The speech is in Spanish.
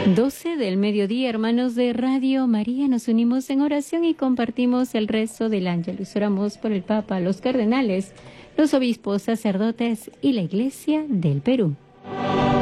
12 del mediodía, hermanos de Radio María, nos unimos en oración y compartimos el rezo del Ángelus. Oramos por el Papa, los cardenales, los obispos, sacerdotes y la Iglesia del Perú.